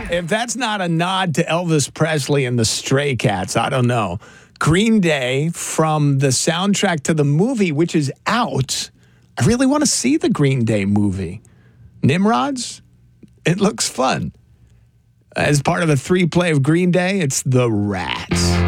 If that's not a nod to Elvis Presley and the Stray Cats, I don't know. Green Day from the soundtrack to the movie, which is out. I really want to see the Green Day movie. Nimrods? It looks fun. As part of a 3-play of Green Day, it's The Rats.